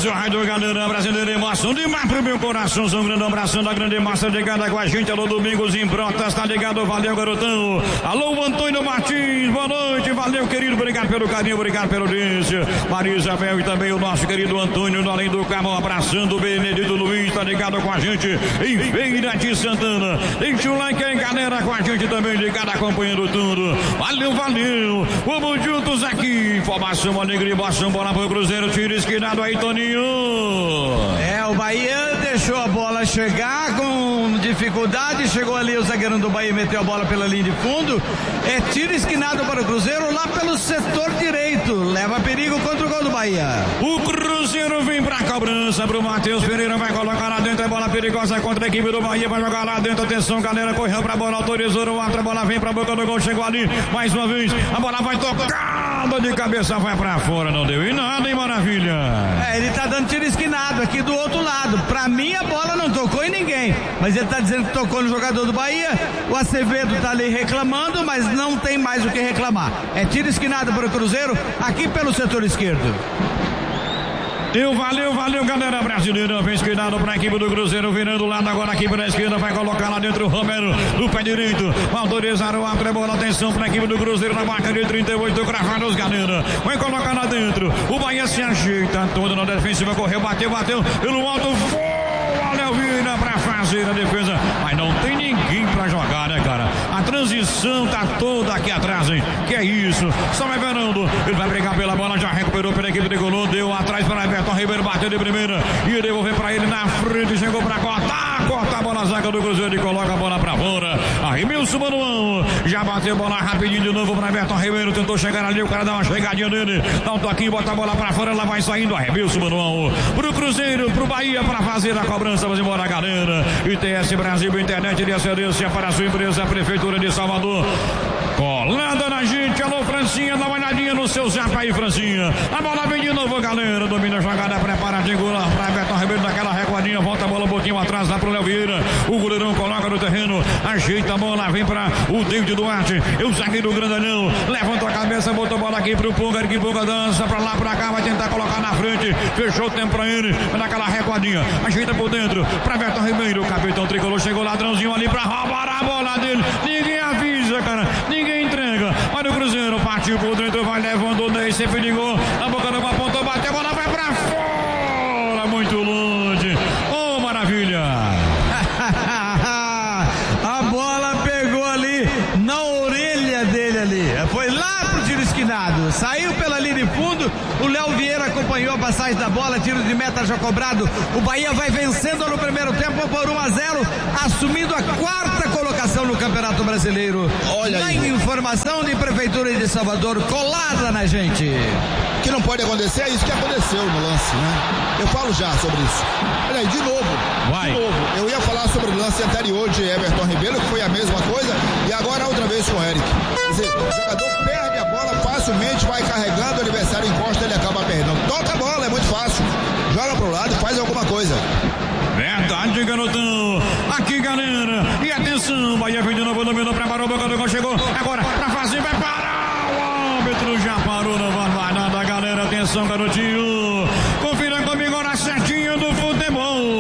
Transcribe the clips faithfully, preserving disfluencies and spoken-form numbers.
Brasil, rádio galera brasileira, emoção demais pro meu coração. Um grande abração da grande massa ligada com a gente. Alô, Domingos em Brotas, tá ligado? Valeu, garotão. Alô, Antônio Martins, boa noite. Valeu, querido. Obrigado pelo carinho, obrigado pela audiência. Maria Isabel e também o nosso querido Antônio, do Além do Carmo, abraçando o Benedito Luiz, tá ligado com a gente em Feira de Santana. Deixa o like aí, galera, com a gente também ligado, acompanhando tudo. Valeu, valeu. Vamos juntos aqui. Informação, alegria, boação, bola pro Cruzeiro, tiro esquinado aí, Toninho. É, o Bahia deixou a bola chegar com dificuldade, chegou ali o zagueirão do Bahia, meteu a bola pela linha de fundo. É tiro esquinado para o Cruzeiro lá pelo setor direito, leva perigo contra o gol do Bahia. O Cruzeiro vem pra cobrança pro Matheus Pereira, vai colocar lá dentro, é bola perigosa contra a equipe do Bahia, vai jogar lá dentro, atenção galera, correu pra bola, autorizou o outro, a bola vem pra boca do gol, chegou ali, mais uma vez, a bola vai tocando de cabeça, vai pra fora, não deu em nada, hein, maravilha. É, ele tá dando tiro esquinado aqui do outro lado, pra mim a bola não tocou em ninguém, mas ele tá dizendo que tocou no jogador do Bahia, o Acevedo tá ali reclamando, mas não tem mais o que reclamar, é tiro esquinado para o Cruzeiro, aqui pelo setor esquerdo. Deu, valeu, valeu, galera brasileira. Vem esquinado para a equipe do Cruzeiro, virando o lado agora aqui pela esquerda. Vai colocar lá dentro o Romero do pé direito. Autorizaram o ato, é bola, atenção para a equipe do Cruzeiro na marca de trinta e oito, cravados, galera. Vai colocar lá dentro. O Bahia se ajeita todo na defensiva, correu, bateu, bateu pelo alto. Voa, Léo Vina para fazer a defesa. Mas não tem ninguém para jogar, né, cara? A transição tá toda aqui atrás, hein? Que é isso? Só vai Fernando. Ele vai brigar pela bola, já recuperou pela equipe de Golô, deu atrás para Everton Ribeiro, bateu de primeira e devolver para ele na frente, chegou para cortar, corta a bola, a zaga do Cruzeiro e coloca a bola para fora. Arremilson Manuel, já bateu a bola rapidinho de novo para Everton Ribeiro, tentou chegar ali, o cara dá uma chegadinha nele, dá um toquinho, bota a bola para fora, ela vai saindo, Arremilson Manuel, pro Cruzeiro, pro Bahia, para fazer a cobrança, vamos embora, galera. I T S Brasil, internet de excelência para a sua empresa, a Prefeitura de Salvador. Colada na gente, alô Francinha, dá uma olhadinha no seu zap aí, Francinha. A bola vem de novo, galera. Domina a jogada, prepara, segura para Everton Ribeiro, daquela recuadinha, volta a bola um pouquinho atrás, lá pro Léo Vieira. O goleirão coloca no terreno, ajeita a bola, vem para o David Duarte. O zagueiro grandalhão, levanta a cabeça, botou a bola aqui pro Punga, que Punga dança pra lá, pra cá, vai tentar colocar na frente. Fechou o tempo pra ele, vai daquela recuadinha, ajeita por dentro, para Everton Ribeiro. O capitão tricolor chegou, ladrãozinho ali pra roubar a bola dele. Ninguém avisa, cara, ninguém entrega. Olha o Cruzeiro, partiu por dentro, vai levando o Ney, sempre ligou, a boca do apontou, bateu, a bola vai pra fora, muito longe. Oh, maravilha! A bola pegou ali na orelha dele ali, foi lá pro tiro esquinado, saiu pela linha de fundo, o Léo Vieira acompanhou a passagem da bola, tiro de meta já cobrado. O Bahia vai vencendo no primeiro tempo por um a zero, assumindo a quarta colocação no Campeonato Brasileiro. Olha na aí. Informação de Prefeitura de Salvador, colada na gente. O que não pode acontecer é isso que aconteceu no lance, né? Eu falo já sobre isso. Olha aí, de novo. Vai. De novo. Eu ia falar sobre o lance anterior de Everton Ribeiro, que foi a mesma coisa, e agora outra vez com o Eric. Quer dizer, o jogador perde a bola facilmente, vai carregando, o adversário encosta, ele acaba perdendo. Toca a bola, é muito fácil. Joga pro lado, faz alguma coisa. Verdade, garotão. Aqui, galera. E atenção, Bahia vem de novo, dominou, preparou, o boca do gol, chegou. Agora, pra fazer, vai parar. O árbitro já parou, não vai mais nada, galera. Atenção, garotinho. Confira comigo na setinha do futebol.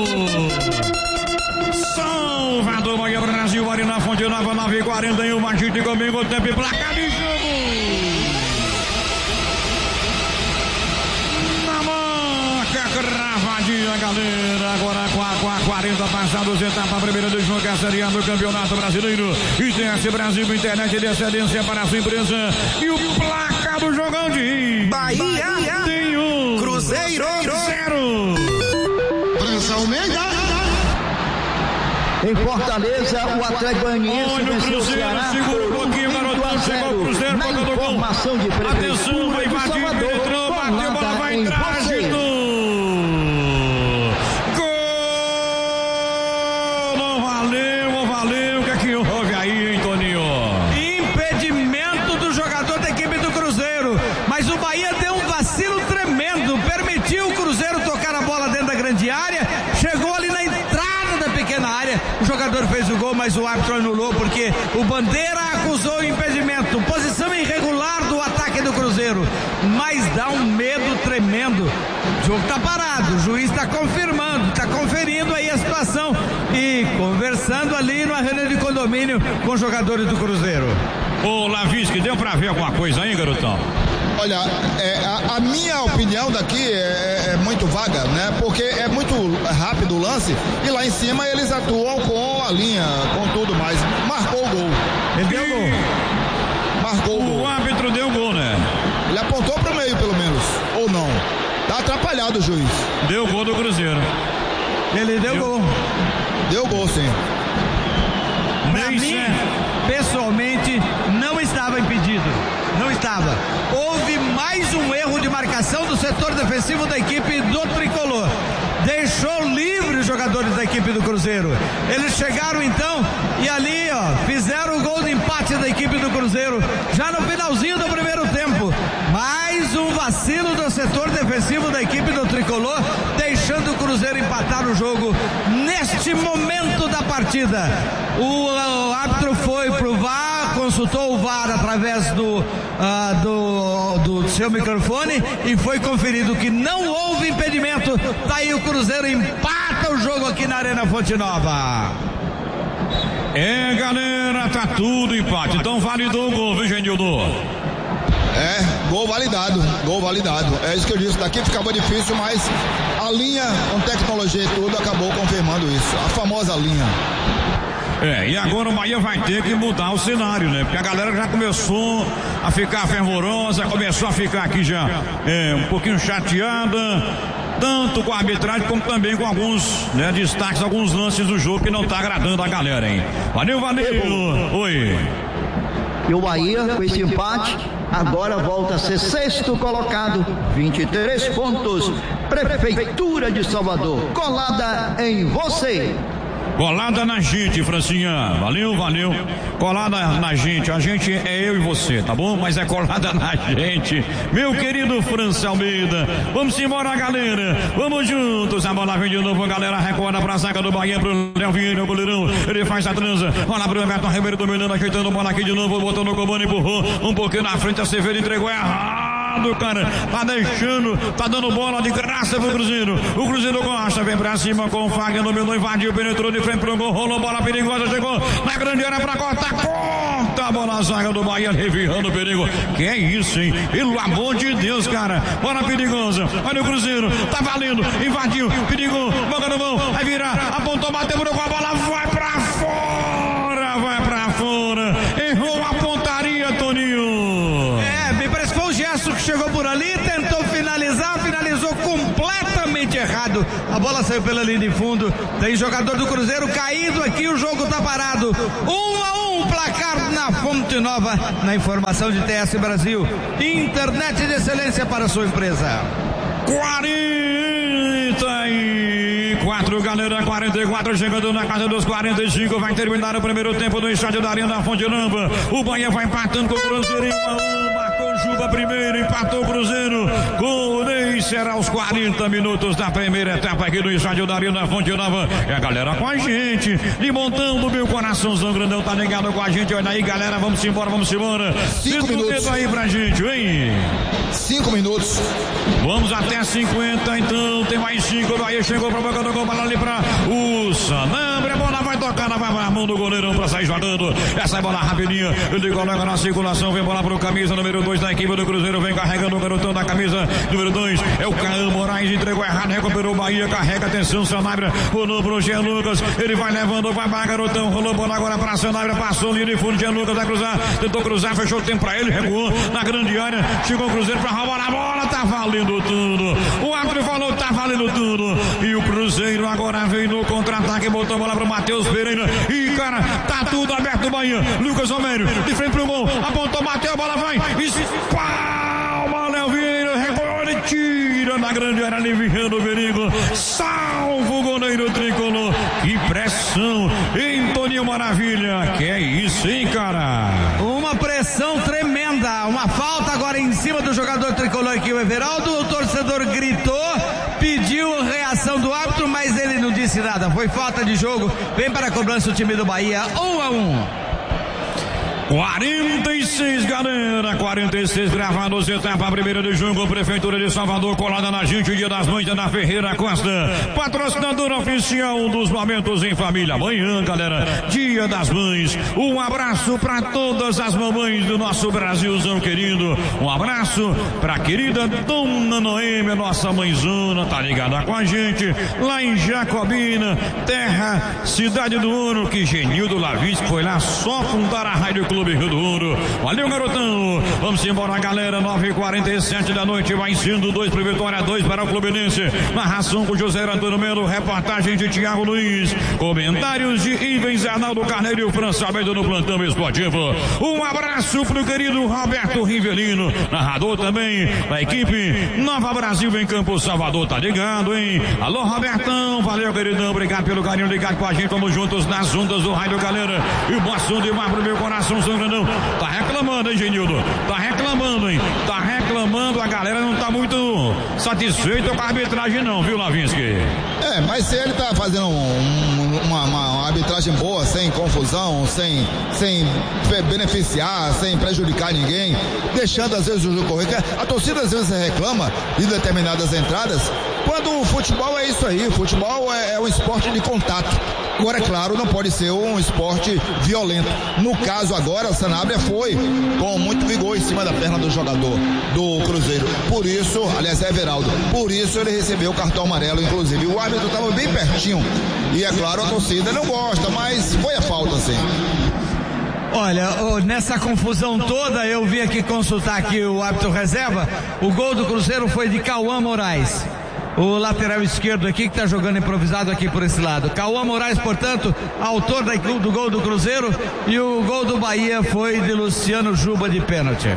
Salvador, Bahia, Brasil, ali na Fonte Nova, nove e quarenta e um. Agite comigo, tempo e placa de jogo. Cravadinha, galera, agora com a quarenta passados, etapa primeira do jogo, a Série A do Campeonato Brasileiro. I T S Brasil, internet de excelência para a sua empresa. E o placar do jogão de Bahia, Bahia tem um Cruzeiro zero. França Almeida. Em Fortaleza, o Atlético Goianiense Olha o venceu o Cruzeiro, Ceará segura um pouquinho, garotão, chegou o Cruzeiro, na boca do gol. informação de Atenção, vai invadir, entrou, bateu, bola vai entrar, agitou. O jogador fez o gol, mas o árbitro anulou porque o Bandeira acusou o impedimento. Posição irregular do ataque do Cruzeiro. Cruzeiro, mas dá um medo tremendo. O jogo tá parado, o juiz tá confirmando, tá conferindo aí a situação e conversando ali numa reunião de condomínio com os jogadores do Cruzeiro. Ô Lavisque, deu pra ver alguma coisa aí, garotão? Olha, é, a, a minha opinião daqui é, é muito vaga, né? Porque é muito rápido o lance e lá em cima eles atuam com a linha, com tudo mais. Marcou o gol. Ele deu o gol. Marcou o gol. O árbitro deu gol, né? Ele apontou pro meio, pelo menos. Ou não. Tá atrapalhado o juiz. Deu gol do Cruzeiro. Ele deu, deu gol. Deu gol, sim. Pra mim, pessoalmente, não estava impedido. Não estava. Houve mais um erro de marcação do setor defensivo da equipe do Tricolor. Deixou livre os jogadores da equipe do Cruzeiro. Eles chegaram então e ali, ó, fizeram o gol de empate da equipe do Cruzeiro, já no finalzinho do primeiro tempo. Mais um vacilo do setor defensivo da equipe do Tricolor, deixando o Cruzeiro empatar o jogo neste momento da partida. O, o árbitro foi pro V A R, consultou o V A R através do, uh, do, do seu microfone e foi conferido que não houve impedimento. Daí o Cruzeiro empata o jogo aqui na Arena Fonte Nova. É, galera, tá tudo empate. Então validou o gol, viu, Genildo? É, gol validado, gol validado. É isso que eu disse, daqui ficava difícil, mas a linha, com tecnologia e tudo, acabou confirmando isso. A famosa linha. É, e agora o Bahia vai ter que mudar o cenário, né? Porque a galera já começou a ficar fervorosa, começou a ficar aqui já é, um pouquinho chateada, tanto com a arbitragem como também com alguns, né, destaques, alguns lances do jogo que não tá agradando a galera, hein? Valeu, valeu! Oi! E o Bahia, com esse empate, agora volta a ser sexto colocado, vinte e três pontos. Prefeitura de Salvador, colada em você. Colada na gente, Francinha. Valeu, valeu. Colada na gente. A gente é eu e você, tá bom? Mas é colada na gente. Meu querido França Almeida. Vamos embora, galera. Vamos juntos. A bola vem de novo, galera. Recorda pra zaga do Bahia, pro Léo Vieira, o goleirão. Ele faz a transa. Bola pro Everton Ribeiro dominando, ajeitando a bola aqui de novo. Botou no comando, empurrou. Um pouquinho na frente, a Severo entregou errado, cara. Tá deixando, tá dando bola de graça pro Cruzeiro. O Cruzeiro gosta, vem pra cima com o Fagner, dominou, invadiu, penetrou de frente pro gol, rolou bola perigosa, chegou na grande área pra cortar, corta a bola, a zaga do Bahia, revirando o perigo. Que é isso, hein? Pelo amor de Deus, cara. Bola perigosa. Olha o Cruzeiro, tá valendo, invadiu, perigou, boca no gol, vai virar, apontou, bateu pro gol, a bola vai pra fora, vai pra fora. Errou a pontaria, Toninho. É, me parece que foi o Gerson que chegou por ali, tentou finalizar, finalizou completamente errado. A bola saiu pela linha de fundo. Tem jogador do Cruzeiro caído aqui, o jogo tá parado. Um a um, placar na Fonte Nova, na informação de T S Brasil. Internet de excelência para a sua empresa. quarenta e quatro, galera, quarenta e quatro, chegando na casa dos quarenta e cinco, vai terminar o primeiro tempo do estádio da Arena Fonte Nova. O Bahia vai empatando com o Cruzeiro em um a um, marcou o Juba primeiro, empatou o Cruzeiro com o Ney, será aos quarenta minutos da primeira etapa aqui do estádio da Arena Fonte Nova. E a galera com a gente, de montão do meu coraçãozão grandão, tá ligado com a gente, olha aí, galera, vamos embora, vamos embora. Cinco minutos aí pra gente, hein? Cinco minutos. Vamos até cinquenta, então, tem mais cinco, o Bahia chegou pra boca do gol, bola ali pra o Sanambre, a bola vai tocar na, na mão do goleirão pra sair jogando, essa bola rapidinha, ele coloca na circulação, vem bola pro camisa número dois da equipe do Cruzeiro, vem carregando o garotão da camisa número dois, é o Caio Moraes, entregou errado, recuperou o Bahia, carrega, atenção, Sanabria, rolou pro Jean Lucas, ele vai levando, vai para garotão, rolou bola agora pra Sanabria, passou linha de fundo, Jean Lucas vai cruzar, tentou cruzar, fechou o tempo pra ele, recuou na grande área, chegou o Cruzeiro pra roubar a bola, tá valendo tudo, o árbitro falou, tá valendo tudo, e o Cruzeiro agora vem no contra-ataque, botou a bola pro Matheus Pereira, e cara, tá tudo aberto o Bahia, Lucas Romero, de frente pro gol, apontou, bateu, a bola vai, espalma, Léo Vieira, recuou, ele tira na grande área, aliviando o perigo, salvo o goleiro tricolor, que pressão, hein, Toninho Maravilha, que é isso, hein, cara? Uma pressão tremenda, uma falta agora em cima do jogador tricolor aqui, o Everaldo, o torcedor gritou, pediu reação do árbitro, mas ele não disse nada, foi falta de jogo, vem para a cobrança o time do Bahia, um a um. quarenta e seis, galera, quarenta e seis gravados, etapa primeira de jogo, Prefeitura de Salvador, colada na gente, Dia das Mães, da Ferreira Costa, patrocinador oficial dos momentos em família. Amanhã, galera, Dia das Mães, um abraço para todas as mamães do nosso Brasilzão querido, um abraço pra querida Dona Noêmia, nossa mãezona, tá ligada com a gente, lá em Jacobina, terra, cidade do Ouro, que Genildo Lavis foi lá só fundar a Rádio Clube Rio do Ouro. Valeu, garotão. Vamos embora, galera. nove e quarenta e sete da noite. Vai sendo dois para Vitória, dois para o Clubinense. Narração com José Antônio Melo. Reportagem de Tiago Luiz. Comentários de Ivens Arnaldo Carneiro e o França Almeida no plantão esportivo. Um abraço pro querido Roberto Rivelino. Narrador também da equipe Nova Brasil em Campo Salvador. Tá ligado, hein? Alô, Robertão. Valeu, queridão. Obrigado pelo carinho. Ligado com a gente. Vamos juntos nas ondas do rádio, galera. E o Boston de Mar pro meu coração sangrando. Tá reclamando, hein, Genildo? Tá reclamando, hein? Tá reclamando. A galera não tá muito satisfeita com a arbitragem, não, viu, Lavinsky? É, mas se ele tá fazendo um, uma, uma, uma arbitragem boa, sem confusão, sem, sem beneficiar, sem prejudicar ninguém, deixando às vezes o jogo correr. A torcida às vezes reclama de determinadas entradas, quando o futebol é isso aí. O futebol é, é um esporte de contato. Agora, é claro, não pode ser um esporte violento. No caso agora, o Sanabria foi com muito vigor em cima da perna do jogador do Cruzeiro. Por isso, aliás, é Everaldo, por isso ele recebeu o cartão amarelo, inclusive. O árbitro estava bem pertinho. E é claro, a torcida não gosta, mas foi a falta, sim. Olha, oh, nessa confusão toda, eu vim aqui consultar aqui o árbitro reserva. O gol do Cruzeiro foi de Cauã Moraes, o lateral esquerdo aqui, que está jogando improvisado aqui por esse lado. Cauã Moraes, portanto, autor do gol do Cruzeiro, e o gol do Bahia foi de Luciano Juba de pênalti.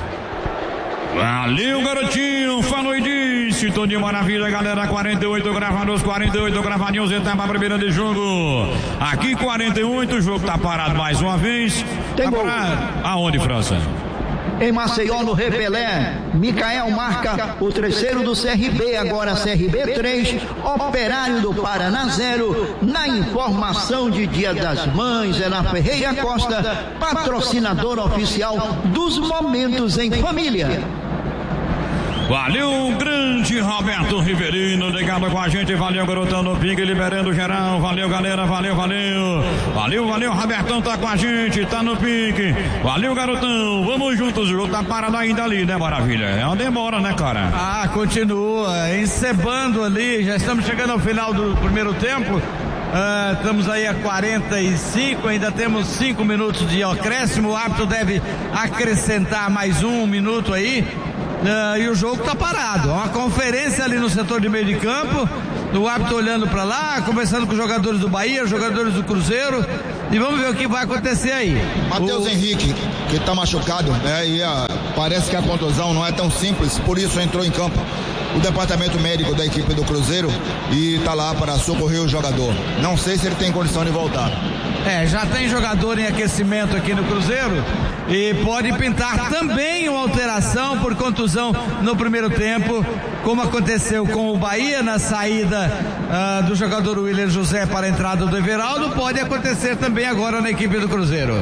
Valeu, garotinho, falou e disse, tô de maravilha, galera. Quarenta e oito gravados, quarenta e oito gravadinhos, etapa primeira de jogo. Aqui quarenta e oito, o jogo tá parado mais uma vez. Tem tá gol. Parado. Aonde, França? Em Maceió, no Repelé, Micael marca o terceiro do C R B, agora C R B três, Operário do Paraná zero. Na informação de Dia das Mães, é na Ferreira Costa, patrocinador oficial dos momentos em família. Valeu, grande Roberto Rivelino, ligado com a gente. Valeu, garotão no Ping, liberando geral. Valeu, galera, valeu, valeu. Valeu, valeu, Robertão tá com a gente, tá no Ping. Valeu, garotão, vamos juntos. O jogo tá parado ainda ali, né, maravilha? É uma demora, né, cara? Ah, continua, encebando ali. Já estamos chegando ao final do primeiro tempo. Uh, estamos aí a quarenta e cinco, ainda temos cinco minutos de acréscimo. O árbitro deve acrescentar mais um minuto aí. Uh, e o jogo tá parado. Uma conferência ali no setor de meio de campo, o árbitro olhando para lá, conversando com os jogadores do Bahia, os jogadores do Cruzeiro, e vamos ver o que vai acontecer aí. Matheus o... Henrique, que tá machucado, né? E a, parece que a contusão não é tão simples, por isso entrou em campo o departamento médico da equipe do Cruzeiro e tá lá para socorrer o jogador. Não sei se ele tem condição de voltar. É, já tem jogador em aquecimento aqui no Cruzeiro e pode pintar também uma alteração por contusão no primeiro tempo, como aconteceu com o Bahia na saída uh, do jogador William José para a entrada do Everaldo. Pode acontecer também agora na equipe do Cruzeiro.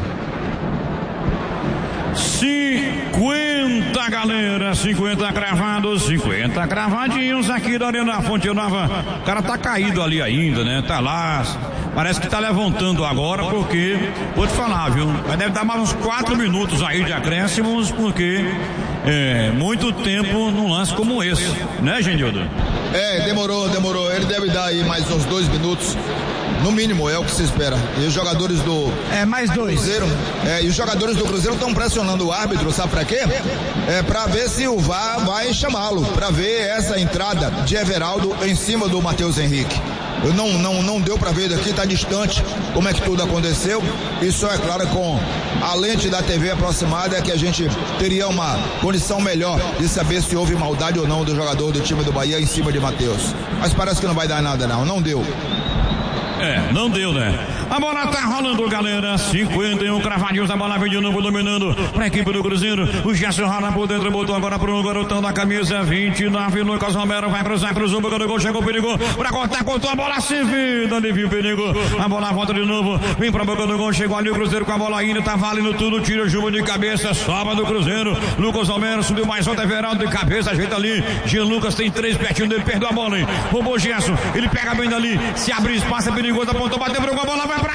cinquenta, galera, cinquenta cravados, cinquenta cravadinhos aqui da Arena Fonte Nova. O cara tá caído ali ainda, né? Tá lá, parece que tá levantando agora, porque, vou te falar, viu? Mas deve dar mais uns quatro minutos aí de acréscimos, porque é muito tempo num lance como esse, né, Genildo? É, demorou, demorou. Ele deve dar aí mais uns dois minutos. No mínimo, é o que se espera. E os jogadores do É, mais dois. Cruzeiro, é, e os jogadores do Cruzeiro estão pressionando o árbitro, sabe pra quê? É pra ver se o V A R vai chamá-lo, pra ver essa entrada de Everaldo em cima do Matheus Henrique. Eu não, não, não deu pra ver daqui, tá distante como é que tudo aconteceu. Isso é claro, com a lente da T V aproximada, é que a gente teria uma condição melhor de saber se houve maldade ou não do jogador do time do Bahia em cima de Matheus. Mas parece que não vai dar nada não, não deu. É, não deu, né? A bola tá rolando, galera. cinquenta e um cravadinhos, a bola vem de novo dominando pra equipe do Cruzeiro. O Gerson rola por dentro, botou agora pro garotão da camisa vinte e nove, Lucas Romero vai cruzar, cruzou, boca do gol, chegou o perigo pra cortar, cortou a bola servida, ali viu o perigo. A bola volta de novo, vem pra boca do gol, chegou ali o Cruzeiro com a bola indo, tá valendo tudo, tira Juba de cabeça, sobra do Cruzeiro. Lucas Romero subiu mais alto, é Veraldo de cabeça, ajeita ali. Jean Lucas tem três pertinho dele, perdeu a bola, hein? Roubou Gerson, ele pega bem dali, se abre espaço, é perigoso, apontou, bateu pro gol, a bola vai pra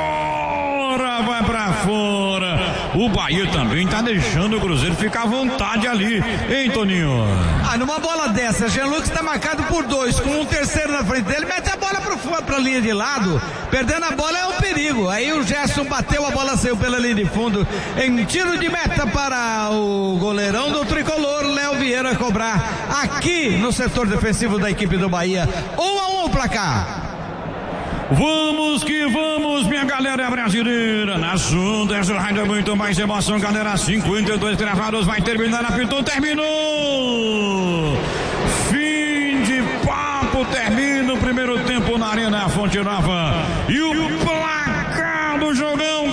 fora, vai pra fora. O Bahia também tá deixando o Cruzeiro ficar à vontade ali, hein, Toninho? Ah, numa bola dessa, Jean Lucas tá marcado por dois, com um terceiro na frente dele, mete a bola pro, pra linha de lado, perdendo a bola é um perigo. Aí o Gerson bateu, a bola saiu pela linha de fundo, em tiro de meta para o goleirão do tricolor, Léo Vieira, cobrar aqui no setor defensivo da equipe do Bahia. Um a um o placar. Vamos que vamos, minha galera brasileira. Na Sunda, essa rádio é muito mais emoção, galera. cinquenta e dois gravados, vai terminar, apitou, terminou. Fim de papo, termina o primeiro tempo na Arena Fonte Nova. E o placar do jogão,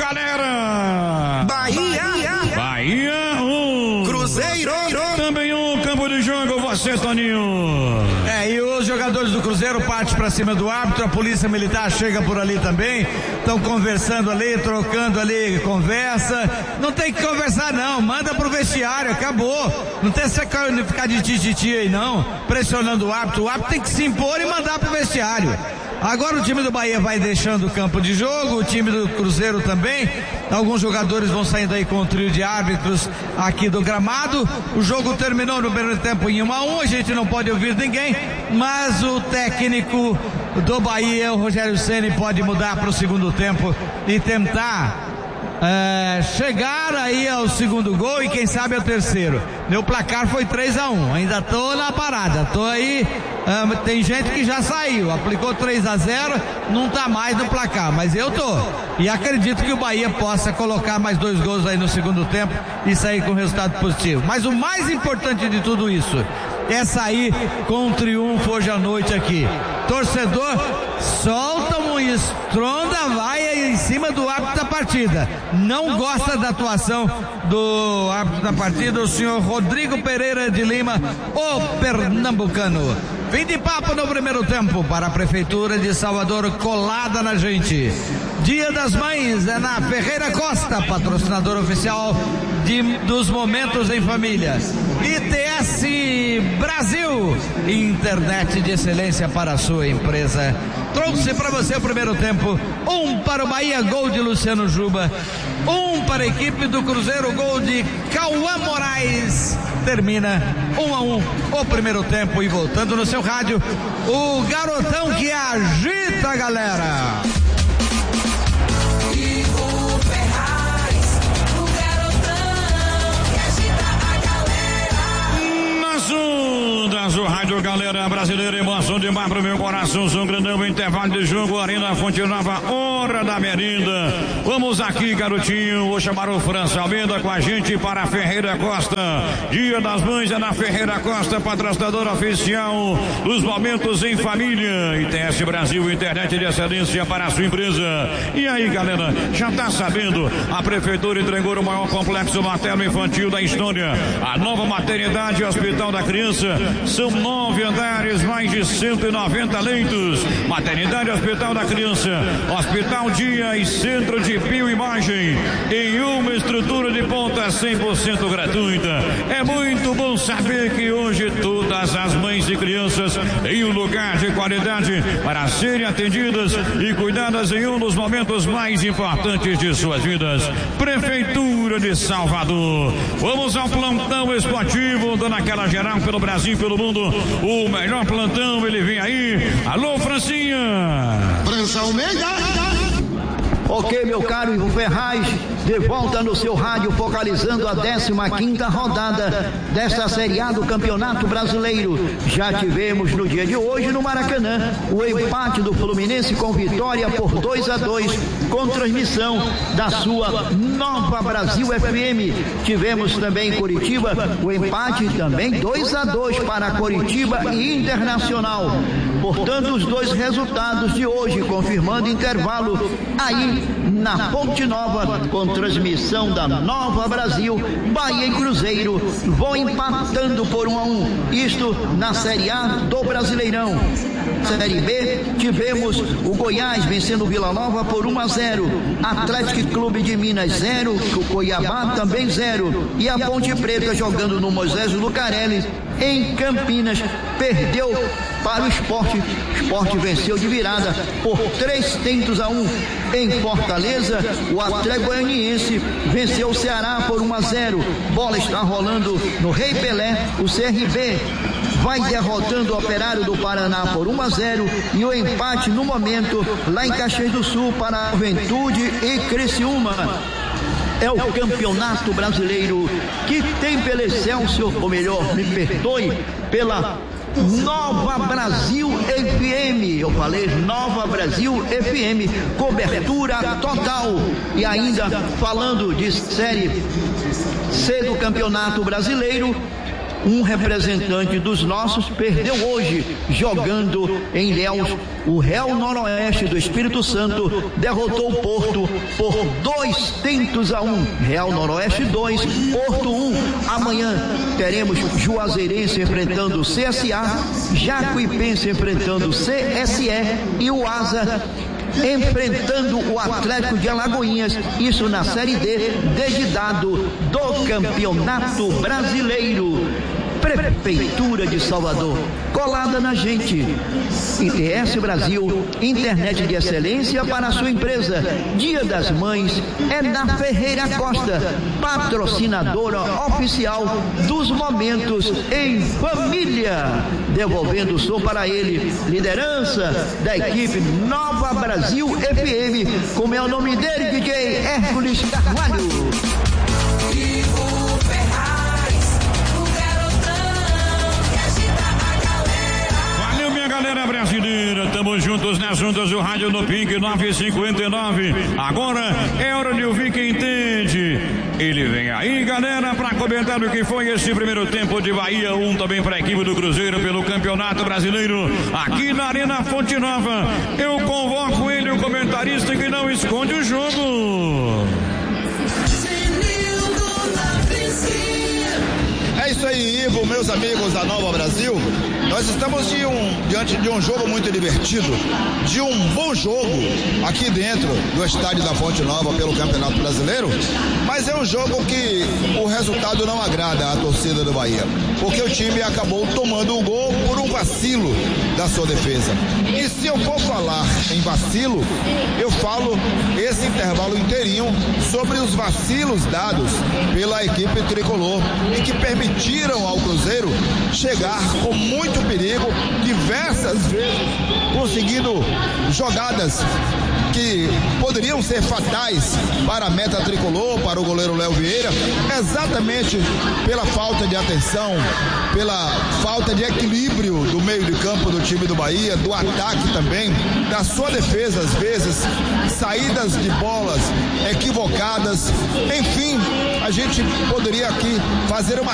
galera. Bahia. Bahia um. Cruzeiro. Também um campo de jogo, você, Toninho. É, e os jogadores do Cruzeiro partem pra cima do árbitro, a polícia militar chega por ali também, estão conversando ali, trocando ali conversa. Não tem que conversar não, manda pro vestiário, acabou. Não tem que ficar de tititi aí não, pressionando o árbitro. O árbitro tem que se impor e mandar pro vestiário. Agora o time do Bahia vai deixando o campo de jogo, o time do Cruzeiro também. Alguns jogadores vão saindo aí com o trio de árbitros aqui do gramado. O jogo terminou no primeiro tempo em um a um, a gente não pode ouvir ninguém, mas o técnico do Bahia, o Rogério Ceni, pode mudar para o segundo tempo e tentar É, chegar aí ao segundo gol e quem sabe ao terceiro. Meu placar foi três a um, ainda tô na parada, tô aí, um, tem gente que já saiu, aplicou três a zero, não tá mais no placar, mas eu tô, e acredito que o Bahia possa colocar mais dois gols aí no segundo tempo e sair com resultado positivo. Mas o mais importante de tudo isso é sair com um triunfo hoje à noite aqui. Torcedor, solta um estronda, vai em cima do árbitro da partida. Não gosta da atuação do árbitro da partida, o senhor Rodrigo Pereira de Lima, o pernambucano. Fim de papo no primeiro tempo para a Prefeitura de Salvador, colada na gente. Dia das Mães é na Ferreira Costa, patrocinador oficial de, dos Momentos em Família. I T S Brasil, internet de excelência para a sua empresa. Trouxe para você o primeiro tempo, um para o Bahia, gol de Luciano Juba, um para a equipe do Cruzeiro, gol de Cauã Moraes. Termina um a um o primeiro tempo e voltando no seu rádio, o garotão que agita a galera. O rádio, galera brasileira, emoção demais pro meu coração, São Grandão, intervalo de jogo, Arena Fonte Nova, hora da merenda. Vamos aqui, garotinho, vou chamar o França Almeida com a gente para a Ferreira Costa. Dia das Mães é na Ferreira Costa, patrocinador oficial dos Momentos em Família. I T S Brasil, internet de excelência para a sua empresa. E aí, galera, já tá sabendo, a Prefeitura entregou o maior complexo materno-infantil da história, a nova maternidade e hospital da criança. São nove andares, mais de cento e noventa leitos. Maternidade, Hospital da Criança, Hospital Dia e Centro de Bioimagem, em uma estrutura de ponta cem por cento gratuita. É muito bom saber que hoje todas as mães e crianças têm um lugar de qualidade para serem atendidas e cuidadas em um dos momentos mais importantes de suas vidas. Prefeitura de Salvador. Vamos ao plantão esportivo, dando aquela geral pelo Brasil e pelo mundo. O melhor plantão, ele vem aí. Alô, Francinha. França Almeida. Ok, meu caro Ivo Ferraz, de volta no seu rádio, focalizando a décima quinta rodada desta Série A do Campeonato Brasileiro. Já tivemos no dia de hoje no Maracanã o empate do Fluminense com vitória por dois a dois, com transmissão da sua Nova Brasil F M. Tivemos também em Curitiba o empate também dois a dois para Curitiba e Internacional. Portanto, os dois resultados de hoje, confirmando intervalo aí na Fonte Nova, com transmissão da Nova Brasil, Bahia e Cruzeiro vão empatando por um a um. Isto na Série A do Brasileirão. Série B, tivemos o Goiás vencendo o Vila Nova por um a zero, Atlético Clube de Minas zero, o Cuiabá também zero, e a Ponte Preta jogando no Moisés Lucarelli em Campinas perdeu para o Sport. O Sport venceu de virada por três tentos a um. Em Fortaleza, o Atlético Goianiense venceu o Ceará por um a zero. Bola está rolando no Rei Pelé. O C R B vai derrotando o Operário do Paraná por um a zero, e o empate no momento lá em Caxias do Sul para Juventude e Criciúma. É o Campeonato Brasileiro que tem pela Excelsior, ou melhor, me perdoe, pela Nova Brasil F M. Eu falei Nova Brasil F M, cobertura total. E ainda falando de Série C do Campeonato Brasileiro, um representante dos nossos perdeu hoje, jogando em Ilhéus. O Real Noroeste do Espírito Santo derrotou o Porto por dois tentos a um. Real Noroeste dois, Porto um. Amanhã teremos Juazeirense enfrentando o C S A, Jacuipense enfrentando o C S E e o Asa enfrentando o Atlético de Alagoinhas, isso na Série D, dedidado do Campeonato Brasileiro. Prefeitura de Salvador, colada na gente. I T S Brasil, internet de excelência para a sua empresa. Dia das Mães é na Ferreira Costa, patrocinadora oficial dos momentos em família. Devolvendo o som para ele, liderança da equipe Nova Brasil F M, como é o nome dele, D J Hércules Carvalho. Galera brasileira, estamos juntos nas juntas do rádio no Pink nove cinquenta e nove. Agora é hora de ouvir quem entende. Ele vem aí, galera, para comentar o que foi esse primeiro tempo de Bahia um, também para a equipe do Cruzeiro pelo Campeonato Brasileiro, aqui na Arena Fonte Nova. Eu convoco ele, o comentarista que não esconde o jogo. É isso aí, Ivo, meus amigos da Nova Brasil. Nós estamos de um, diante de um jogo muito divertido, de um bom jogo aqui dentro do estádio da Fonte Nova pelo Campeonato Brasileiro, mas é um jogo que o resultado não agrada à torcida do Bahia, porque o time acabou tomando o gol por um vacilo da sua defesa. E se eu for falar em vacilo, eu falo esse intervalo inteirinho sobre os vacilos dados pela equipe tricolor e que permitiram ao Cruzeiro chegar com muito perigo, diversas vezes conseguindo jogadas que poderiam ser fatais para a meta tricolor, para o goleiro Léo Vieira, exatamente pela falta de atenção, pela falta de equilíbrio do meio de campo do time do Bahia, do ataque também, da sua defesa às vezes, saídas de bolas equivocadas, enfim, a gente poderia aqui fazer uma